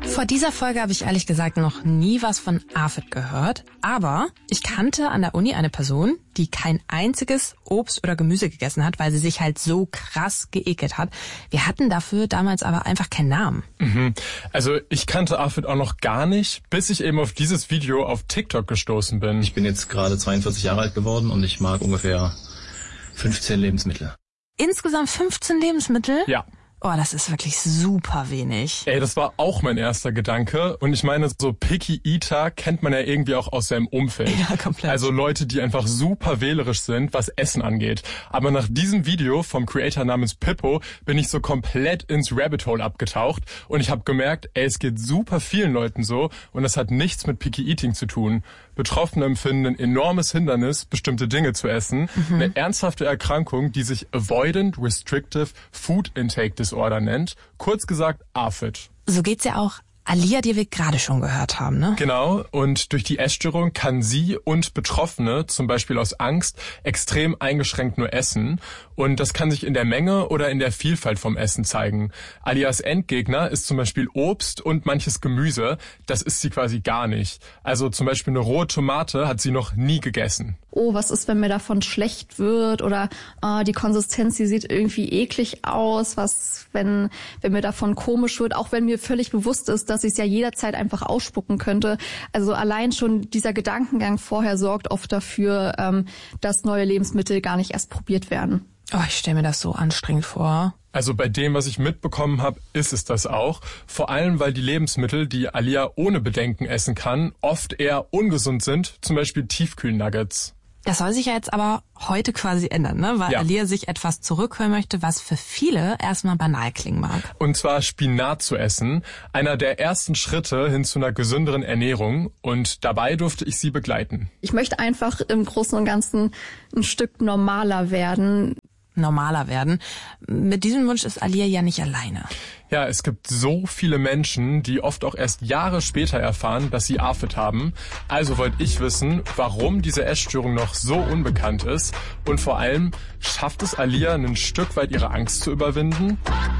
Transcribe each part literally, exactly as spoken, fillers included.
Vor dieser Folge habe ich ehrlich gesagt noch nie was von AFID gehört, aber ich kannte an der Uni eine Person, die kein einziges Obst oder Gemüse gegessen hat, weil sie sich halt so krass geekelt hat. Wir hatten dafür damals aber einfach keinen Namen. Mhm. Also ich kannte AFID auch noch gar nicht, bis ich eben auf dieses Video auf TikTok gestoßen bin. Ich bin jetzt gerade zweiundvierzig Jahre alt geworden und ich mag ungefähr fünfzehn Lebensmittel. Insgesamt fünfzehn Lebensmittel? Ja. Oh, das ist wirklich super wenig. Ey, das war auch mein erster Gedanke. Und ich meine, so Picky Eater kennt man ja irgendwie auch aus seinem Umfeld. Ja, komplett. Also Leute, die einfach super wählerisch sind, was Essen angeht. Aber nach diesem Video vom Creator namens Pippo bin ich so komplett ins Rabbit Hole abgetaucht. Und ich habe gemerkt, ey, es geht super vielen Leuten so. Und das hat nichts mit Picky Eating zu tun. Betroffene empfinden ein enormes Hindernis, bestimmte Dinge zu essen. Mhm. Eine ernsthafte Erkrankung, die sich Avoidant Restrictive Food Intake Disorder nennt. Kurz gesagt AFID. So geht's ja auch Alia, die wir gerade schon gehört haben, ne? Genau, und durch die Essstörung kann sie und Betroffene, zum Beispiel aus Angst, extrem eingeschränkt nur essen. Und das kann sich in der Menge oder in der Vielfalt vom Essen zeigen. Alias Endgegner ist zum Beispiel Obst und manches Gemüse. Das isst sie quasi gar nicht. Also zum Beispiel eine rohe Tomate hat sie noch nie gegessen. Oh, was ist, wenn mir davon schlecht wird? Oder oh, die Konsistenz, die sieht irgendwie eklig aus. Was, wenn, wenn mir davon komisch wird? Auch wenn mir völlig bewusst ist, dass ich es ja jederzeit einfach ausspucken könnte. Also allein schon dieser Gedankengang vorher sorgt oft dafür, ähm, dass neue Lebensmittel gar nicht erst probiert werden. Oh, ich stelle mir das so anstrengend vor. Also bei dem, was ich mitbekommen habe, ist es das auch. Vor allem, weil die Lebensmittel, die Alia ohne Bedenken essen kann, oft eher ungesund sind, zum Beispiel Tiefkühlnuggets. Das soll sich ja jetzt aber heute quasi ändern, ne? Weil ja. Alia sich etwas zurückholen möchte, was für viele erstmal banal klingen mag. Und zwar Spinat zu essen, einer der ersten Schritte hin zu einer gesünderen Ernährung. Und dabei durfte ich sie begleiten. Ich möchte einfach im Großen und Ganzen ein Stück normaler werden. Normaler werden. Mit diesem Wunsch ist Alia ja nicht alleine. Ja, es gibt so viele Menschen, die oft auch erst Jahre später erfahren, dass sie AFID haben. Also wollte ich wissen, warum diese Essstörung noch so unbekannt ist und vor allem, schafft es Alia ein Stück weit ihre Angst zu überwinden?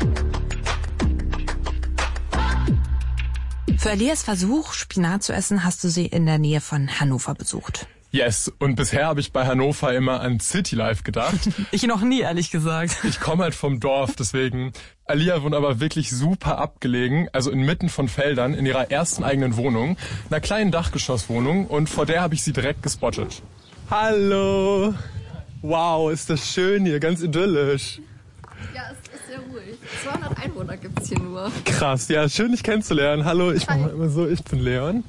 Für Alias Versuch, Spinat zu essen, hast du sie in der Nähe von Hannover besucht. Yes, und bisher habe ich bei Hannover immer an City Life gedacht. Ich noch nie, ehrlich gesagt. Ich komme halt vom Dorf, deswegen. Alia wohnt aber wirklich super abgelegen, also inmitten von Feldern, in ihrer ersten eigenen Wohnung, einer kleinen Dachgeschosswohnung, und vor der habe ich sie direkt gespottet. Hallo! Wow, ist das schön hier, ganz idyllisch. Ja, es ist sehr ruhig. zweihundert Einwohner gibt's hier nur. Krass, ja, schön dich kennenzulernen. Hallo, ich mache mal immer so, ich bin Leon.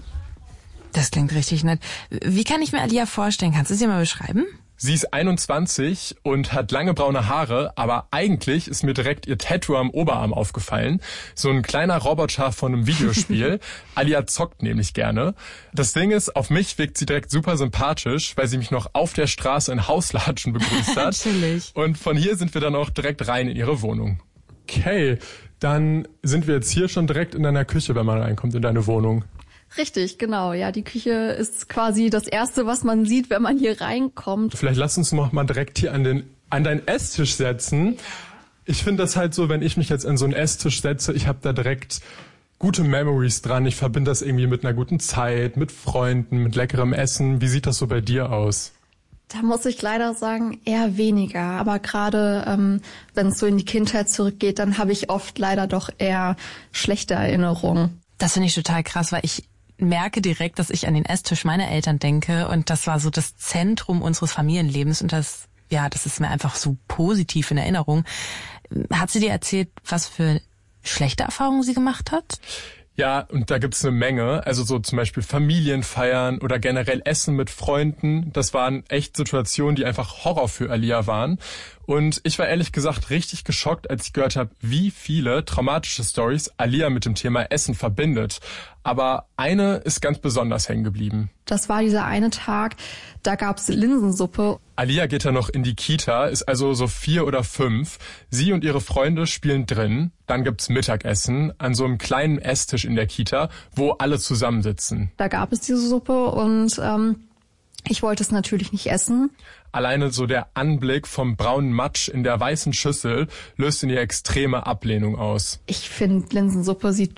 Das klingt richtig nett. Wie kann ich mir Alia vorstellen? Kannst du sie mal beschreiben? Sie ist einundzwanzig und hat lange braune Haare, aber eigentlich ist mir direkt ihr Tattoo am Oberarm aufgefallen. So ein kleiner Roboter von einem Videospiel. Alia zockt nämlich gerne. Das Ding ist, auf mich wirkt sie direkt super sympathisch, weil sie mich noch auf der Straße in Hauslatschen begrüßt hat. Natürlich. Und von hier sind wir dann auch direkt rein in ihre Wohnung. Okay, dann sind wir jetzt hier schon direkt in deiner Küche, wenn man reinkommt in deine Wohnung. Richtig, genau. Ja, die Küche ist quasi das Erste, was man sieht, wenn man hier reinkommt. Vielleicht lass uns noch mal direkt hier an den an deinen Esstisch setzen. Ich finde das halt so, wenn ich mich jetzt an so einen Esstisch setze, ich habe da direkt gute Memories dran. Ich verbinde das irgendwie mit einer guten Zeit, mit Freunden, mit leckerem Essen. Wie sieht das so bei dir aus? Da muss ich leider sagen, eher weniger. Aber gerade ähm, wenn es so in die Kindheit zurückgeht, dann habe ich oft leider doch eher schlechte Erinnerungen. Das finde ich total krass, weil ich merke direkt, dass ich an den Esstisch meiner Eltern denke, und das war so das Zentrum unseres Familienlebens, und das, ja, das ist mir einfach so positiv in Erinnerung. Hat sie dir erzählt, was für schlechte Erfahrungen sie gemacht hat? Ja, und da gibt's eine Menge. Also so zum Beispiel Familienfeiern oder generell Essen mit Freunden. Das waren echt Situationen, die einfach Horror für Alia waren. Und ich war ehrlich gesagt richtig geschockt, als ich gehört habe, wie viele traumatische Stories Alia mit dem Thema Essen verbindet. Aber eine ist ganz besonders hängen geblieben. Das war dieser eine Tag, da gab's Linsensuppe. Alia geht dann noch in die Kita, ist also so vier oder fünf. Sie und ihre Freunde spielen drin. Dann gibt's Mittagessen an so einem kleinen Esstisch in der Kita, wo alle zusammensitzen. Da gab es diese Suppe und ähm, ich wollte es natürlich nicht essen. Alleine so der Anblick vom braunen Matsch in der weißen Schüssel löst in ihr extreme Ablehnung aus. Ich finde, Linsensuppe sieht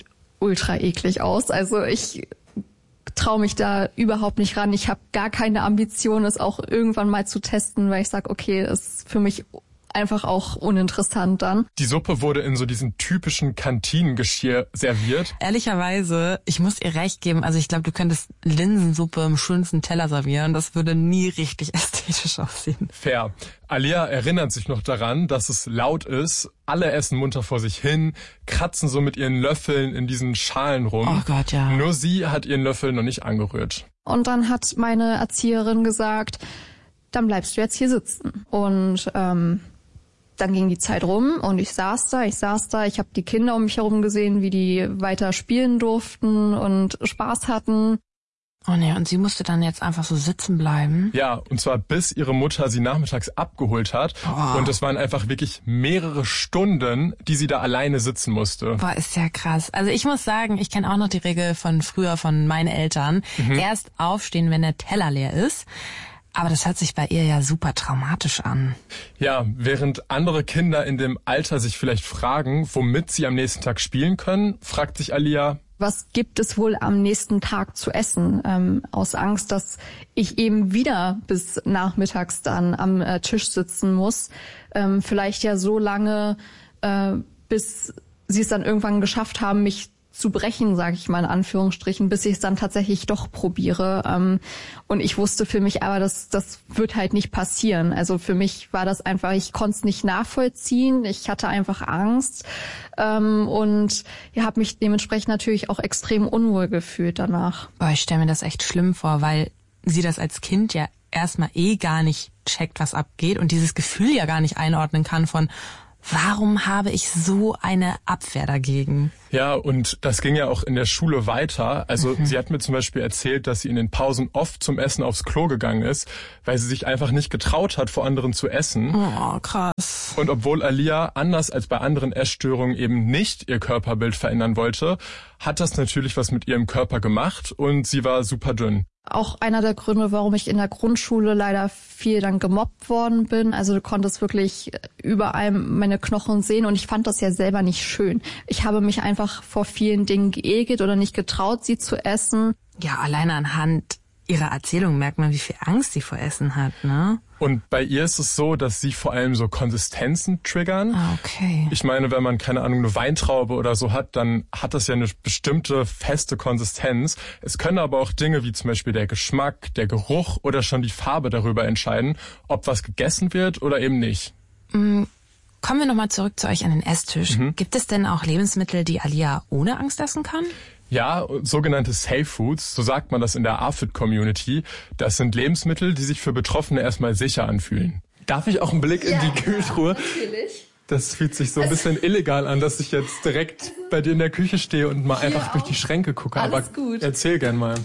ultra eklig aus. Also ich traue mich da überhaupt nicht ran. Ich habe gar keine Ambition, es auch irgendwann mal zu testen, weil ich sage, okay, ist für mich einfach auch uninteressant dann. Die Suppe wurde in so diesem typischen Kantinengeschirr serviert. Ehrlicherweise, ich muss ihr recht geben, also ich glaube, du könntest Linsensuppe im schönsten Teller servieren. Das würde nie richtig ästhetisch aussehen. Fair. Alia erinnert sich noch daran, dass es laut ist. Alle essen munter vor sich hin, kratzen so mit ihren Löffeln in diesen Schalen rum. Oh Gott, ja. Nur sie hat ihren Löffel noch nicht angerührt. Und dann hat meine Erzieherin gesagt, dann bleibst du jetzt hier sitzen. Und ähm, dann ging die Zeit rum und ich saß da, ich saß da, ich habe die Kinder um mich herum gesehen, wie die weiter spielen durften und Spaß hatten. Oh nee, und sie musste dann jetzt einfach so sitzen bleiben? Ja, und zwar bis ihre Mutter sie nachmittags abgeholt hat. Oh. Und es waren einfach wirklich mehrere Stunden, die sie da alleine sitzen musste. Boah, ist ja krass. Also ich muss sagen, ich kenne auch noch die Regel von früher von meinen Eltern. Mhm. Erst aufstehen, wenn der Teller leer ist. Aber das hört sich bei ihr ja super traumatisch an. Ja, während andere Kinder in dem Alter sich vielleicht fragen, womit sie am nächsten Tag spielen können, fragt sich Alia, was gibt es wohl am nächsten Tag zu essen? Ähm, aus Angst, dass ich eben wieder bis nachmittags dann am äh, Tisch sitzen muss. Ähm, vielleicht ja so lange, äh, bis sie es dann irgendwann geschafft haben, mich zu brechen, sage ich mal in Anführungsstrichen, bis ich es dann tatsächlich doch probiere. Ähm, und ich wusste für mich aber, das, das wird halt nicht passieren. Also für mich war das einfach, ich konnte es nicht nachvollziehen. Ich hatte einfach Angst ähm, und ja, habe mich dementsprechend natürlich auch extrem unwohl gefühlt danach. Boah, ich stelle mir das echt schlimm vor, weil sie das als Kind ja erstmal eh gar nicht checkt, was abgeht und dieses Gefühl ja gar nicht einordnen kann von, warum habe ich so eine Abwehr dagegen? Ja, und das ging ja auch in der Schule weiter. Also mhm. sie hat mir zum Beispiel erzählt, dass sie in den Pausen oft zum Essen aufs Klo gegangen ist, weil sie sich einfach nicht getraut hat, vor anderen zu essen. Oh, krass. Und obwohl Alia anders als bei anderen Essstörungen eben nicht ihr Körperbild verändern wollte, hat das natürlich was mit ihrem Körper gemacht und sie war super dünn. Auch einer der Gründe, warum ich in der Grundschule leider viel dann gemobbt worden bin. Also du konntest wirklich überall meine Knochen sehen und ich fand das ja selber nicht schön. Ich habe mich einfach vor vielen Dingen geekelt oder nicht getraut, sie zu essen. Ja, alleine anhand ihrer Erzählung merkt man, wie viel Angst sie vor Essen hat, ne? Und bei ihr ist es so, dass sie vor allem so Konsistenzen triggern. Ah, okay. Ich meine, wenn man, keine Ahnung, eine Weintraube oder so hat, dann hat das ja eine bestimmte feste Konsistenz. Es können aber auch Dinge wie zum Beispiel der Geschmack, der Geruch oder schon die Farbe darüber entscheiden, ob was gegessen wird oder eben nicht. Mm, kommen wir nochmal zurück zu euch an den Esstisch. Mhm. Gibt es denn auch Lebensmittel, die Alia ohne Angst essen kann? Ja, sogenannte Safe Foods, so sagt man das in der A F I D-Community. Das sind Lebensmittel, die sich für Betroffene erstmal sicher anfühlen. Darf ich auch einen Blick ja, in die Kühltruhe? Natürlich. Das fühlt sich so ein bisschen illegal an, dass ich jetzt direkt bei dir in der Küche stehe und mal einfach durch die Schränke gucke. Alles Aber gut. Erzähl gern mal.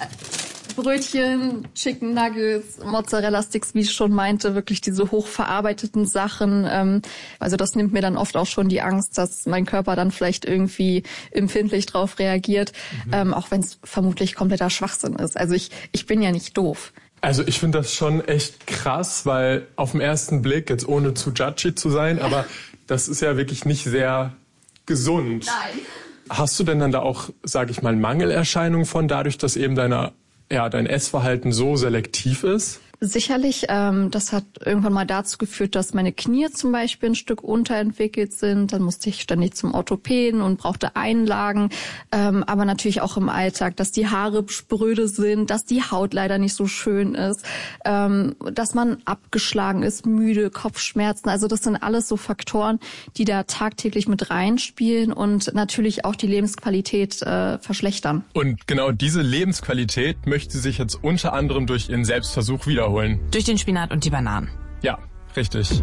Brötchen, Chicken Nuggets, Mozzarella Sticks, wie ich schon meinte, wirklich diese hochverarbeiteten Sachen. Ähm, also das nimmt mir dann oft auch schon die Angst, dass mein Körper dann vielleicht irgendwie empfindlich drauf reagiert, mhm. ähm, auch wenn es vermutlich kompletter Schwachsinn ist. Also ich, ich bin ja nicht doof. Also ich finde das schon echt krass, weil auf den ersten Blick, jetzt ohne zu judgy zu sein, aber das ist ja wirklich nicht sehr gesund. Nein. Hast du denn dann da auch, sage ich mal, Mangelerscheinungen von, dadurch, dass eben deine ja, dein Essverhalten so selektiv ist? Sicherlich, ähm, das hat irgendwann mal dazu geführt, dass meine Knie zum Beispiel ein Stück unterentwickelt sind. Dann musste ich ständig zum Orthopäden und brauchte Einlagen. Ähm, aber natürlich auch im Alltag, dass die Haare spröde sind, dass die Haut leider nicht so schön ist, ähm, dass man abgeschlagen ist, müde, Kopfschmerzen. Also das sind alles so Faktoren, die da tagtäglich mit reinspielen und natürlich auch die Lebensqualität äh, verschlechtern. Und genau diese Lebensqualität möchte sie sich jetzt unter anderem durch ihren Selbstversuch wiederholen. Durch den Spinat und die Bananen. Ja, richtig.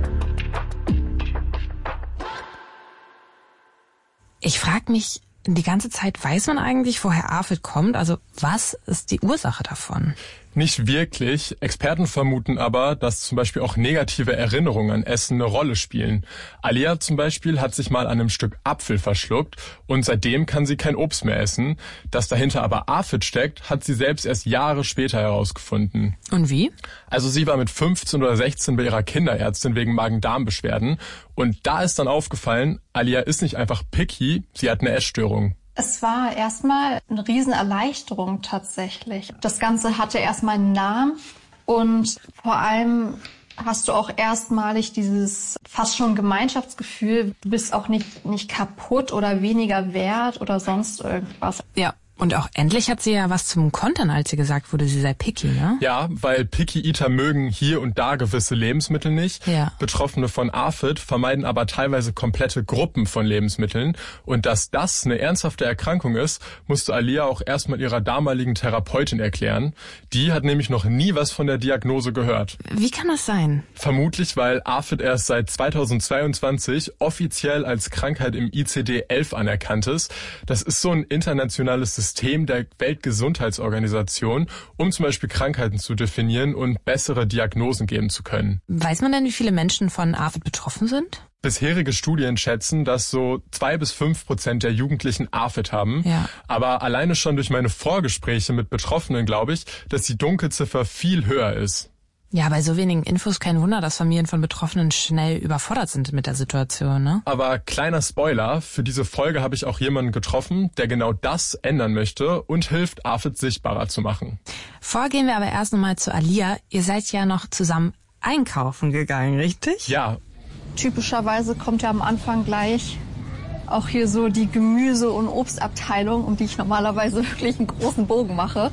Ich frage mich die ganze Zeit, weiß man eigentlich, woher A F I D kommt? Also was ist die Ursache davon? Nicht wirklich. Experten vermuten aber, dass zum Beispiel auch negative Erinnerungen an Essen eine Rolle spielen. Alia zum Beispiel hat sich mal an einem Stück Apfel verschluckt und seitdem kann sie kein Obst mehr essen. Dass dahinter aber A F I D steckt, hat sie selbst erst Jahre später herausgefunden. Und wie? Also sie war mit fünfzehn oder sechzehn bei ihrer Kinderärztin wegen Magen-Darm-Beschwerden und da ist dann aufgefallen, Alia ist nicht einfach picky, sie hat eine Essstörung. Es war erstmal eine Riesenerleichterung tatsächlich. Das Ganze hatte erstmal einen Namen und vor allem hast du auch erstmalig dieses fast schon Gemeinschaftsgefühl. Du bist auch nicht, nicht kaputt oder weniger wert oder sonst irgendwas. Ja. Und auch endlich hat sie ja was zum Kontern, als sie gesagt wurde, sie sei picky, ne? Ja, weil Picky-Eater mögen hier und da gewisse Lebensmittel nicht. Ja. Betroffene von AFID vermeiden aber teilweise komplette Gruppen von Lebensmitteln. Und dass das eine ernsthafte Erkrankung ist, musste Alia auch erstmal ihrer damaligen Therapeutin erklären. Die hat nämlich noch nie was von der Diagnose gehört. Wie kann das sein? Vermutlich, weil AFID erst seit zweitausendzweiundzwanzig offiziell als Krankheit im I C D elf anerkannt ist. Das ist so ein internationales System der Weltgesundheitsorganisation, um zum Beispiel Krankheiten zu definieren und bessere Diagnosen geben zu können. Weiß man denn, wie viele Menschen von AFID betroffen sind? Bisherige Studien schätzen, dass so zwei bis fünf Prozent der Jugendlichen AFID haben. Ja. Aber alleine schon durch meine Vorgespräche mit Betroffenen glaube ich, dass die Dunkelziffer viel höher ist. Ja, bei so wenigen Infos kein Wunder, dass Familien von Betroffenen schnell überfordert sind mit der Situation, ne? Aber kleiner Spoiler, für diese Folge habe ich auch jemanden getroffen, der genau das ändern möchte und hilft, AFID sichtbarer zu machen. Vorgehen wir aber erst nochmal zu Alia. Ihr seid ja noch zusammen einkaufen gegangen, richtig? Ja. Typischerweise kommt ja am Anfang gleich auch hier so die Gemüse- und Obstabteilung, um die ich normalerweise wirklich einen großen Bogen mache.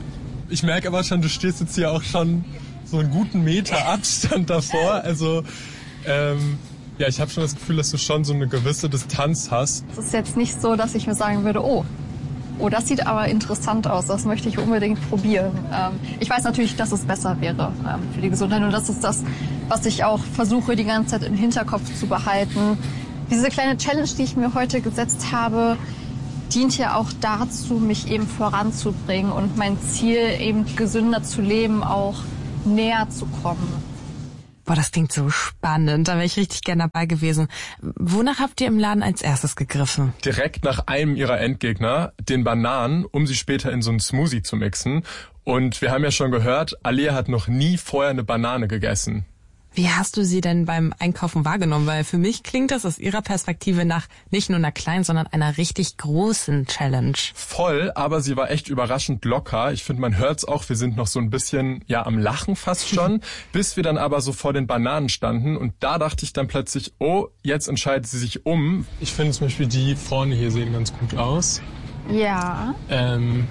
Ich merke aber schon, du stehst jetzt hier auch schon so einen guten Meter Abstand davor. Also ähm, ja, ich habe schon das Gefühl, dass du schon so eine gewisse Distanz hast. Es ist jetzt nicht so, dass ich mir sagen würde, oh, oh, das sieht aber interessant aus, das möchte ich unbedingt probieren. Ähm, ich weiß natürlich, dass es besser wäre ähm, für die Gesundheit und das ist das, was ich auch versuche, die ganze Zeit im Hinterkopf zu behalten. Diese kleine Challenge, die ich mir heute gesetzt habe, dient ja auch dazu, mich eben voranzubringen und mein Ziel, eben gesünder zu leben, auch näher zu kommen. Boah, das klingt so spannend. Da wäre ich richtig gern dabei gewesen. Wonach habt ihr im Laden als erstes gegriffen? Direkt nach einem ihrer Endgegner, den Bananen, um sie später in so einen Smoothie zu mixen. Und wir haben ja schon gehört, Alia hat noch nie vorher eine Banane gegessen. Wie hast du sie denn beim Einkaufen wahrgenommen? Weil für mich klingt das aus ihrer Perspektive nach nicht nur einer kleinen, sondern einer richtig großen Challenge. Voll, aber sie war echt überraschend locker. Ich finde, man hört's auch, wir sind noch so ein bisschen ja am Lachen fast schon, bis wir dann aber so vor den Bananen standen. Und da dachte ich dann plötzlich, oh, jetzt entscheidet sie sich um. Ich finde zum Beispiel die vorne hier sehen ganz gut aus. Ja. Ähm,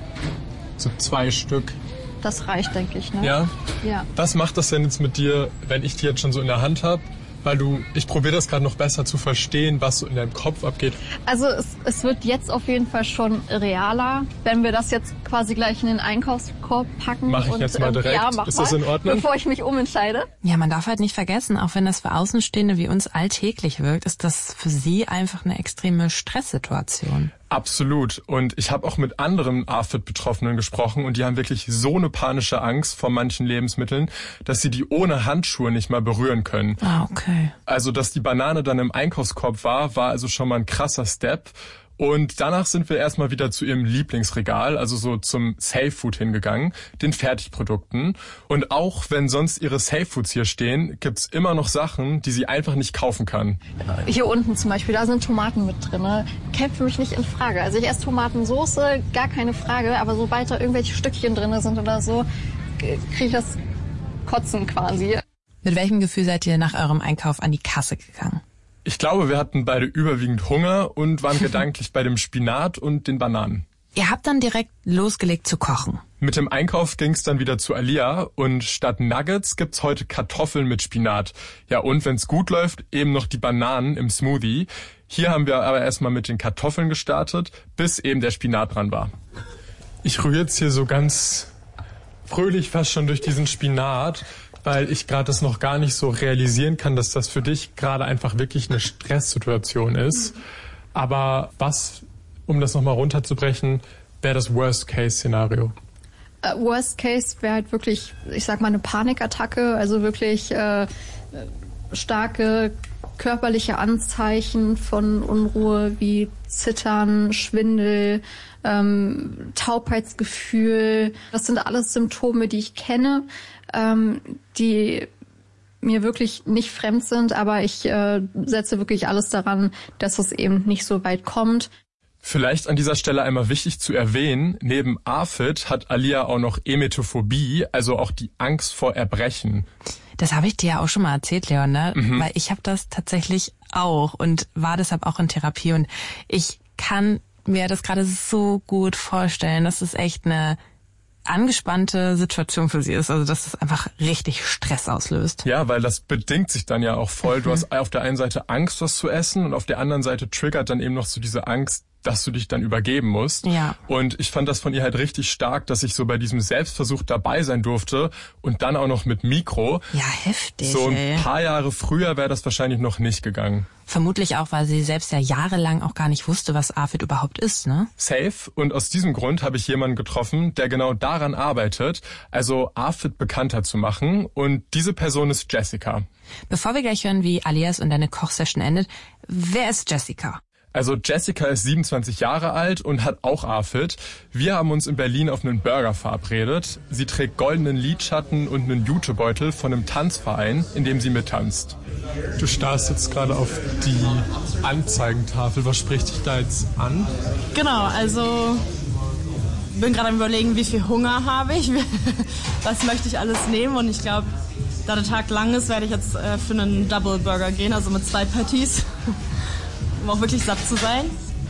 so zwei Stück. Das reicht, denke ich, ne? Ja? Ja. Was macht das denn jetzt mit dir, wenn ich die jetzt schon so in der Hand habe? Weil du, ich probiere das gerade noch besser zu verstehen, was so in deinem Kopf abgeht. Also es, es wird jetzt auf jeden Fall schon realer, wenn wir das jetzt quasi gleich in den Einkaufskorb packen. Mach ich und, jetzt mal direkt. Ähm, ja, mach Ist mal, das in Ordnung? Bevor ich mich umentscheide. Ja, man darf halt nicht vergessen, auch wenn das für Außenstehende wie uns alltäglich wirkt, ist das für sie einfach eine extreme Stresssituation. Absolut. Und ich habe auch mit anderen AFID-Betroffenen gesprochen und die haben wirklich so eine panische Angst vor manchen Lebensmitteln, dass sie die ohne Handschuhe nicht mal berühren können. Ah, okay. Also, dass die Banane dann im Einkaufskorb war, war also schon mal ein krasser Step. Und danach sind wir erstmal wieder zu ihrem Lieblingsregal, also so zum Safe Food hingegangen, den Fertigprodukten. Und auch wenn sonst ihre Safe Foods hier stehen, gibt's immer noch Sachen, die sie einfach nicht kaufen kann. Hier unten zum Beispiel, da sind Tomaten mit drin. Kämpft für mich nicht in Frage. Also ich esse Tomatensoße, gar keine Frage. Aber sobald da irgendwelche Stückchen drin sind oder so, kriege ich das Kotzen quasi. Mit welchem Gefühl seid ihr nach eurem Einkauf an die Kasse gegangen? Ich glaube, wir hatten beide überwiegend Hunger und waren gedanklich bei dem Spinat und den Bananen. Ihr habt dann direkt losgelegt zu kochen. Mit dem Einkauf ging's dann wieder zu Alia und statt Nuggets gibt's heute Kartoffeln mit Spinat. Ja, und wenn's gut läuft, eben noch die Bananen im Smoothie. Hier haben wir aber erstmal mit den Kartoffeln gestartet, bis eben der Spinat dran war. Ich rühre jetzt hier so ganz fröhlich fast schon durch diesen Spinat, weil ich gerade das noch gar nicht so realisieren kann, dass das für dich gerade einfach wirklich eine Stresssituation ist. Aber was, um das nochmal runterzubrechen, wäre das Worst-Case-Szenario? Uh, Worst Case wäre halt wirklich, ich sag mal, eine Panikattacke, also wirklich äh, starke körperliche Anzeichen von Unruhe wie Zittern, Schwindel, ähm, Taubheitsgefühl. Das sind alles Symptome, die ich kenne, ähm, die mir wirklich nicht fremd sind, aber ich äh, setze wirklich alles daran, dass es eben nicht so weit kommt. Vielleicht an dieser Stelle einmal wichtig zu erwähnen, neben AFID hat Alia auch noch Emetophobie, also auch die Angst vor Erbrechen. Das habe ich dir ja auch schon mal erzählt, Leon, ne? Mhm. Weil ich habe das tatsächlich auch und war deshalb auch in Therapie. Und ich kann mir das gerade so gut vorstellen, dass es echt eine angespannte Situation für sie ist. Also dass es einfach richtig Stress auslöst. Ja, weil das bedingt sich dann ja auch voll. Du hast auf der einen Seite Angst, was zu essen, und auf der anderen Seite triggert dann eben noch so diese Angst, dass du dich dann übergeben musst. Ja. Und ich fand das von ihr halt richtig stark, dass ich so bei diesem Selbstversuch dabei sein durfte und dann auch noch mit Mikro. Ja, heftig. So ein ey. paar Jahre früher wäre das wahrscheinlich noch nicht gegangen. Vermutlich auch, weil sie selbst ja jahrelang auch gar nicht wusste, was AFID überhaupt ist, ne? Safe. Und aus diesem Grund habe ich jemanden getroffen, der genau daran arbeitet, also AFID bekannter zu machen. Und diese Person ist Jessica. Bevor wir gleich hören, wie Alias und deine Kochsession endet, wer ist Jessica? Also Jessica ist siebenundzwanzig Jahre alt und hat auch AFID. Wir haben uns in Berlin auf einen Burger verabredet. Sie trägt goldenen Lidschatten und einen Jutebeutel von einem Tanzverein, in dem sie mittanzt. Du starrst jetzt gerade auf die Anzeigentafel. Was spricht dich da jetzt an? Genau, also bin gerade am Überlegen, wie viel Hunger habe ich, was möchte ich alles nehmen, und ich glaube, da der Tag lang ist, werde ich jetzt äh, für einen Double Burger gehen, also mit zwei Patties, um auch wirklich satt zu sein,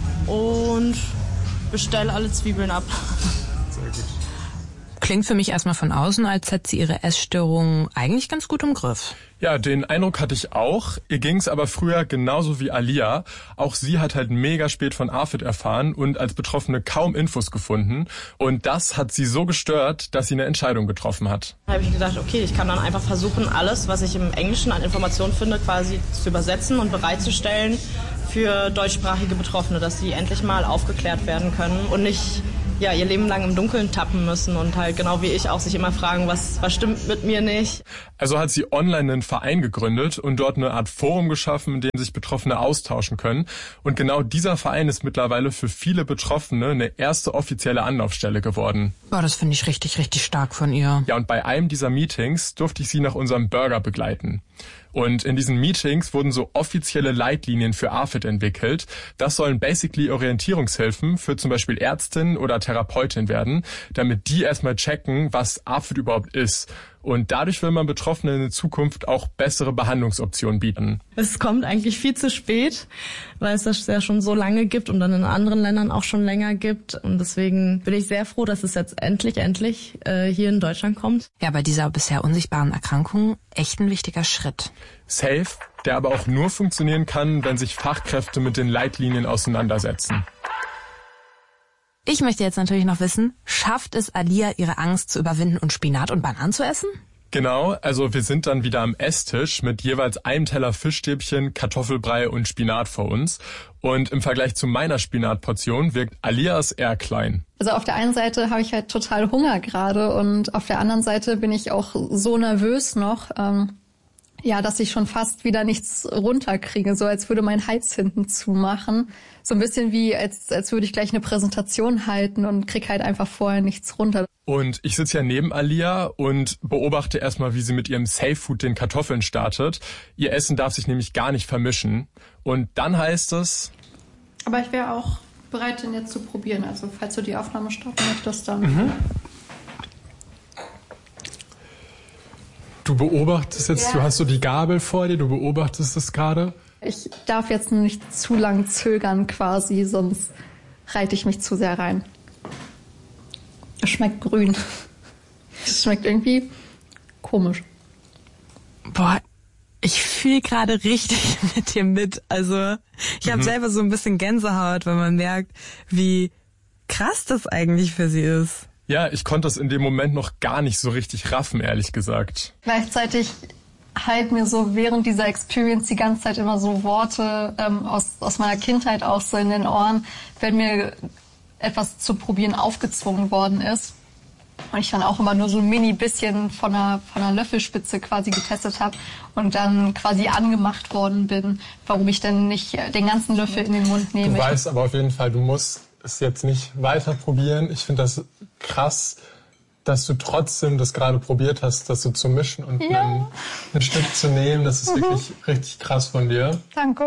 und bestelle alle Zwiebeln ab. Sehr gut. Klingt für mich erstmal von außen, als hätte sie ihre Essstörung eigentlich ganz gut im Griff. Ja, den Eindruck hatte ich auch. Ihr ging's aber früher genauso wie Alia. Auch sie hat halt mega spät von AFID erfahren und als Betroffene kaum Infos gefunden. Und das hat sie so gestört, dass sie eine Entscheidung getroffen hat. Da habe ich gedacht, okay, ich kann dann einfach versuchen, alles, was ich im Englischen an Informationen finde, quasi zu übersetzen und bereitzustellen für deutschsprachige Betroffene, dass sie endlich mal aufgeklärt werden können und nicht ja, ihr Leben lang im Dunkeln tappen müssen und halt genau wie ich auch sich immer fragen, was, was stimmt mit mir nicht. Also hat sie online einen Verein gegründet und dort eine Art Forum geschaffen, in dem sich Betroffene austauschen können. Und genau dieser Verein ist mittlerweile für viele Betroffene eine erste offizielle Anlaufstelle geworden. Boah, das finde ich richtig, richtig stark von ihr. Ja, und bei einem dieser Meetings durfte ich sie nach unserem Burger begleiten. Und in diesen Meetings wurden so offizielle Leitlinien für AFID entwickelt. Das sollen basically Orientierungshilfen für zum Beispiel Ärztin oder Therapeutin werden, damit die erstmal checken, was AFID überhaupt ist. Und dadurch will man Betroffenen in Zukunft auch bessere Behandlungsoptionen bieten. Es kommt eigentlich viel zu spät, weil es das ja schon so lange gibt und dann in anderen Ländern auch schon länger gibt. Und deswegen bin ich sehr froh, dass es jetzt endlich, endlich äh, hier in Deutschland kommt. Ja, bei dieser bisher unsichtbaren Erkrankung echt ein wichtiger Schritt. Safe, der aber auch nur funktionieren kann, wenn sich Fachkräfte mit den Leitlinien auseinandersetzen. Ich möchte jetzt natürlich noch wissen, schafft es Alia, ihre Angst zu überwinden und Spinat und Bananen zu essen? Genau, also wir sind dann wieder am Esstisch mit jeweils einem Teller Fischstäbchen, Kartoffelbrei und Spinat vor uns. Und im Vergleich zu meiner Spinatportion wirkt Alias eher klein. Also auf der einen Seite habe ich halt total Hunger gerade und auf der anderen Seite bin ich auch so nervös noch, ähm, ja, dass ich schon fast wieder nichts runterkriege, so als würde mein Hals hinten zumachen. So ein bisschen wie, als, als würde ich gleich eine Präsentation halten und krieg halt einfach vorher nichts runter. Und ich sitze ja neben Alia und beobachte erstmal, wie sie mit ihrem Safe Food den Kartoffeln startet. Ihr Essen darf sich nämlich gar nicht vermischen. Und dann heißt es... Aber ich wäre auch bereit, den jetzt zu probieren. Also falls du die Aufnahme starten möchtest, dann... Mhm. Du beobachtest jetzt, Ja. du hast so die Gabel vor dir, du beobachtest es gerade. Ich darf jetzt nicht zu lang zögern quasi, sonst reite ich mich zu sehr rein. Es schmeckt grün. Es schmeckt irgendwie komisch. Boah, ich fühle gerade richtig mit dir mit. Also ich habe Mhm. selber so ein bisschen Gänsehaut, weil man merkt, wie krass das eigentlich für sie ist. Ja, ich konnte das in dem Moment noch gar nicht so richtig raffen, ehrlich gesagt. Gleichzeitig halt mir so während dieser Experience die ganze Zeit immer so Worte ähm, aus, aus meiner Kindheit auch so in den Ohren, wenn mir etwas zu probieren aufgezwungen worden ist. Und ich dann auch immer nur so ein mini bisschen von einer, von einer Löffelspitze quasi getestet habe und dann quasi angemacht worden bin, warum ich denn nicht den ganzen Löffel in den Mund nehme. Du weißt aber auf jeden Fall, du musst es jetzt nicht weiter probieren. Ich finde das krass, dass du trotzdem das gerade probiert hast, das so zu mischen und Ja. ein, ein Stück zu nehmen. Das ist Mhm. wirklich richtig krass von dir. Danke.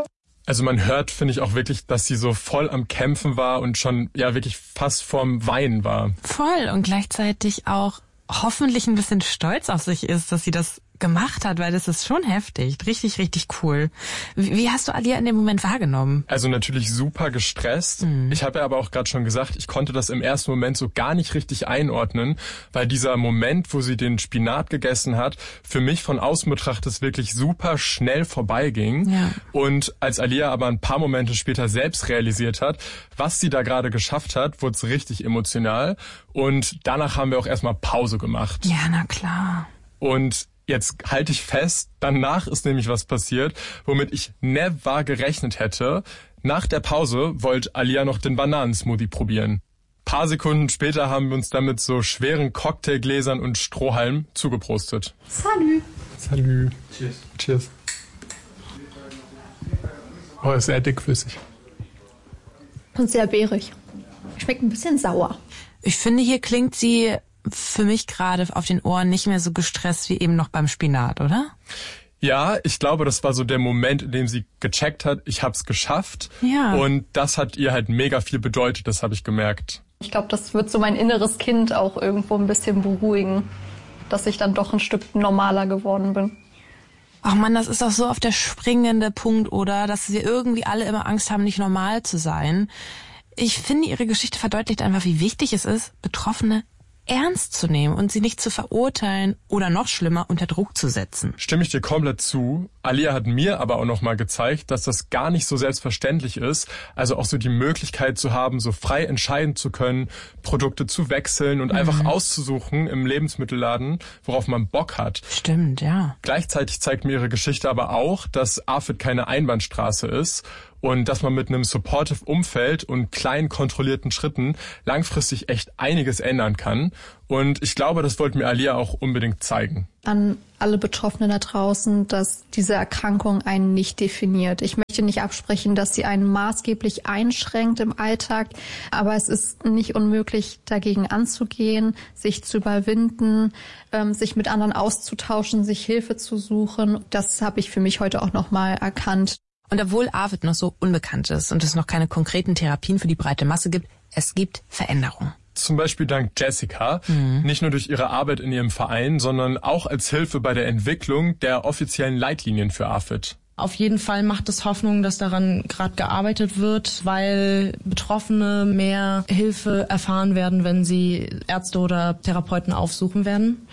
Also man hört, finde ich, auch wirklich, dass sie so voll am Kämpfen war und schon ja wirklich fast vorm Weinen war. Voll und gleichzeitig auch hoffentlich ein bisschen stolz auf sich ist, dass sie das gemacht hat, weil das ist schon heftig. Richtig, richtig cool. Wie hast du Alia in dem Moment wahrgenommen? Also natürlich super gestresst. Mhm. Ich habe ja aber auch gerade schon gesagt, ich konnte das im ersten Moment so gar nicht richtig einordnen, weil dieser Moment, wo sie den Spinat gegessen hat, für mich von außen betrachtet wirklich super schnell vorbeiging. Ja. Und als Alia aber ein paar Momente später selbst realisiert hat, was sie da gerade geschafft hat, wurde es richtig emotional. Und danach haben wir auch erstmal Pause gemacht. Ja, na klar. Und jetzt halte ich fest, danach ist nämlich was passiert, womit ich never gerechnet hätte. Nach der Pause wollte Alia noch den Bananensmoothie probieren. Paar Sekunden später haben wir uns dann mit so schweren Cocktailgläsern und Strohhalmen zugeprostet. Salü. Salü. Cheers. Cheers. Oh, ist sehr dickflüssig. Und sehr beerig. Schmeckt ein bisschen sauer. Ich finde, hier klingt sie für mich gerade auf den Ohren nicht mehr so gestresst wie eben noch beim Spinat, oder? Ja, ich glaube, das war so der Moment, in dem sie gecheckt hat, ich hab's geschafft. Ja. Und das hat ihr halt mega viel bedeutet, das habe ich gemerkt. Ich glaube, das wird so mein inneres Kind auch irgendwo ein bisschen beruhigen, dass ich dann doch ein Stück normaler geworden bin. Ach man, das ist doch so auf der springende Punkt, oder? Dass wir irgendwie alle immer Angst haben, nicht normal zu sein. Ich finde, ihre Geschichte verdeutlicht einfach, wie wichtig es ist, Betroffene ernst zu nehmen und sie nicht zu verurteilen oder noch schlimmer unter Druck zu setzen. Stimme ich dir komplett zu. Alia hat mir aber auch nochmal gezeigt, dass das gar nicht so selbstverständlich ist. Also auch so die Möglichkeit zu haben, so frei entscheiden zu können, Produkte zu wechseln und mhm. einfach auszusuchen im Lebensmittelladen, worauf man Bock hat. Stimmt, ja. Gleichzeitig zeigt mir ihre Geschichte aber auch, dass AFID keine Einbahnstraße ist. Und dass man mit einem supportive Umfeld und kleinen kontrollierten Schritten langfristig echt einiges ändern kann. Und ich glaube, das wollte mir Alia auch unbedingt zeigen. An alle Betroffenen da draußen, dass diese Erkrankung einen nicht definiert. Ich möchte nicht absprechen, dass sie einen maßgeblich einschränkt im Alltag, aber es ist nicht unmöglich, dagegen anzugehen, sich zu überwinden, ähm, sich mit anderen auszutauschen, sich Hilfe zu suchen. Das habe ich für mich heute auch nochmal erkannt. Und obwohl AFID noch so unbekannt ist und es noch keine konkreten Therapien für die breite Masse gibt, es gibt Veränderungen. Zum Beispiel dank Jessica, mhm. nicht nur durch ihre Arbeit in ihrem Verein, sondern auch als Hilfe bei der Entwicklung der offiziellen Leitlinien für AFID. Auf jeden Fall macht es Hoffnung, dass daran gerade gearbeitet wird, weil Betroffene mehr Hilfe erfahren werden, wenn sie Ärzte oder Therapeuten aufsuchen werden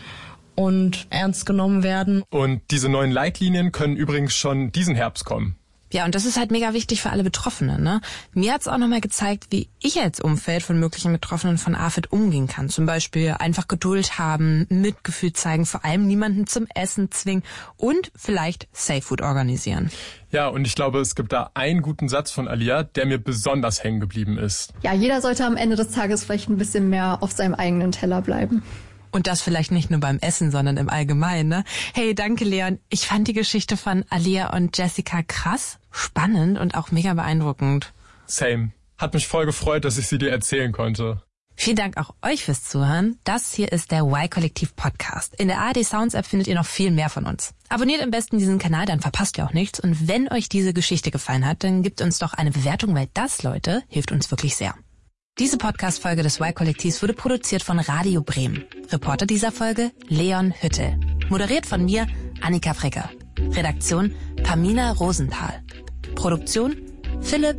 und ernst genommen werden. Und diese neuen Leitlinien können übrigens schon diesen Herbst kommen. Ja, und das ist halt mega wichtig für alle Betroffenen, ne? Mir hat's auch nochmal gezeigt, wie ich als Umfeld von möglichen Betroffenen von AFID umgehen kann. Zum Beispiel einfach Geduld haben, Mitgefühl zeigen, vor allem niemanden zum Essen zwingen und vielleicht Safe Food organisieren. Ja, und ich glaube, es gibt da einen guten Satz von Alia, der mir besonders hängen geblieben ist. Ja, jeder sollte am Ende des Tages vielleicht ein bisschen mehr auf seinem eigenen Teller bleiben. Und das vielleicht nicht nur beim Essen, sondern im Allgemeinen, ne? Hey, danke, Leon. Ich fand die Geschichte von Alia und Jessica krass, spannend und auch mega beeindruckend. Same. Hat mich voll gefreut, dass ich sie dir erzählen konnte. Vielen Dank auch euch fürs Zuhören. Das hier ist der Y-Kollektiv Podcast. In der A R D Sounds App findet ihr noch viel mehr von uns. Abonniert am besten diesen Kanal, dann verpasst ihr auch nichts. Und wenn euch diese Geschichte gefallen hat, dann gebt uns doch eine Bewertung, weil das, Leute, hilft uns wirklich sehr. Diese Podcast-Folge des Y-Kollektivs wurde produziert von Radio Bremen. Reporter dieser Folge Leon Hüttel. Moderiert von mir, Annika Fricker. Redaktion Pamina Rosenthal. Produktion Philipp